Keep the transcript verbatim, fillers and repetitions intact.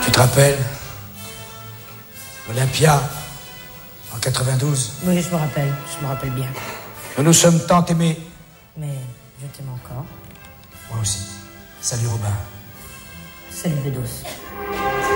Tu te rappelles Olympia, en quatre-vingt-douze. Oui, je me rappelle, je me rappelle bien. Nous nous sommes tant aimés. Mais je t'aime encore. Moi aussi. Salut Robin. Salut Bedos.